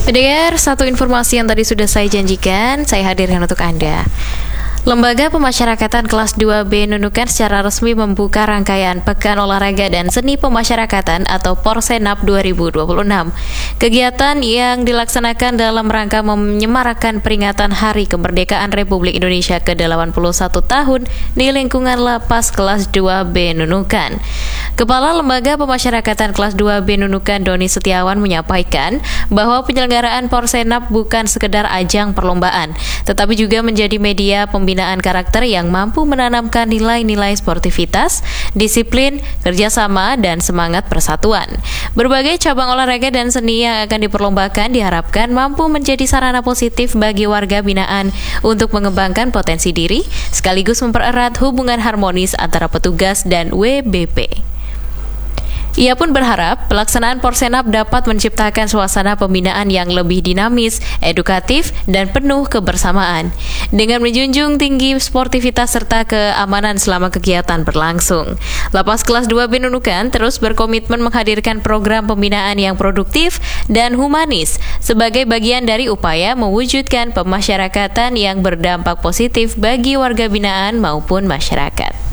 Pendengar, satu informasi yang tadi sudah saya janjikan, saya hadirkan untuk Anda. Lembaga Pemasyarakatan Kelas 2B Nunukan secara resmi membuka rangkaian Pekan Olahraga dan Seni Pemasyarakatan atau Porsenap 2026. Kegiatan yang dilaksanakan dalam rangka menyemarakan peringatan Hari Kemerdekaan Republik Indonesia ke-81 tahun di lingkungan Lapas Kelas 2B Nunukan. Kepala Lembaga Pemasyarakatan Kelas 2B Nunukan Doni Setiawan menyampaikan bahwa penyelenggaraan Porsenap bukan sekedar ajang perlombaan, tetapi juga menjadi media pembinaan karakter yang mampu menanamkan nilai-nilai sportivitas, disiplin, kerjasama, dan semangat persatuan. Berbagai cabang olahraga dan seni yang akan diperlombakan diharapkan mampu menjadi sarana positif bagi warga binaan untuk mengembangkan potensi diri, sekaligus mempererat hubungan harmonis antara petugas dan WBP. Ia pun berharap pelaksanaan Porsenap dapat menciptakan suasana pembinaan yang lebih dinamis, edukatif, dan penuh kebersamaan. Dengan menjunjung tinggi sportivitas serta keamanan selama kegiatan berlangsung. Lapas Kelas 2B Nunukan terus berkomitmen menghadirkan program pembinaan yang produktif dan humanis sebagai bagian dari upaya mewujudkan pemasyarakatan yang berdampak positif bagi warga binaan maupun masyarakat.